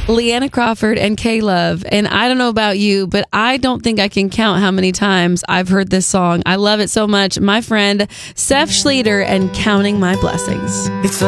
Leanna Crawford and K-Love. And I don't know about you, but I don't think I can count how many times I've heard this song. I love it so much. My friend Seth Schleter and Counting My Blessings. It's